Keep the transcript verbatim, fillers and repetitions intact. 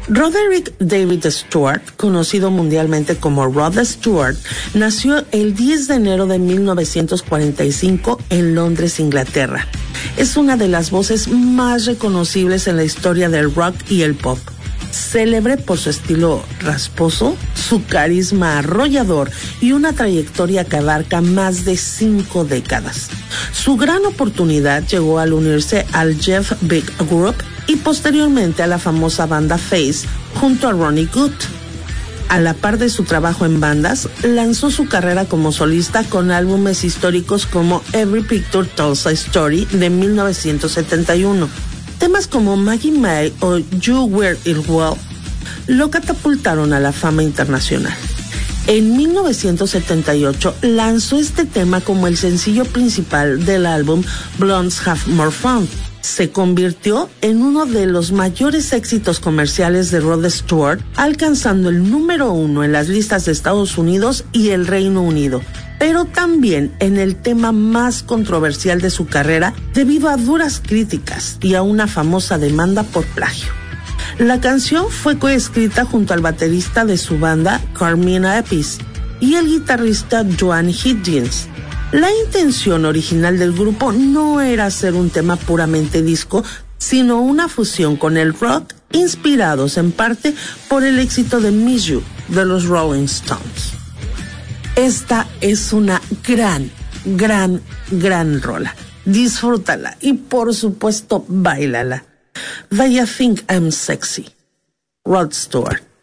Roderick David Stewart, conocido mundialmente como Rod Stewart, nació el diez de enero de mil novecientos cuarenta y cinco en Londres, Inglaterra. Es una de las voces más reconocibles en la historia del rock y el pop. Célebre por su estilo rasposo, su carisma arrollador y una trayectoria que abarca más de cinco décadas. Su gran oportunidad llegó al unirse al Jeff Beck Group y posteriormente a la famosa banda Face junto a Ronnie Good. A la par de su trabajo en bandas, lanzó su carrera como solista con álbumes históricos como Every Picture Tells a Story de mil novecientos setenta y uno. Temas como Maggie May o You Were It Well lo catapultaron a la fama internacional. En mil novecientos setenta y ocho lanzó este tema como el sencillo principal del álbum Blondes Have More Fun. Se convirtió en uno de los mayores éxitos comerciales de Rod Stewart, alcanzando el número uno en las listas de Estados Unidos y el Reino Unido, pero también en el tema más controversial de su carrera debido a duras críticas y a una famosa demanda por plagio. La canción fue coescrita junto al baterista de su banda, Carmina Appice, y el guitarrista Joan Hidgens. La intención original del grupo no era hacer un tema puramente disco, sino una fusión con el rock, inspirados en parte por el éxito de Miss You de los Rolling Stones. Esta es una gran, gran, gran rola. Disfrútala y por supuesto, báilala. Do you think I'm sexy? Rod Stewart.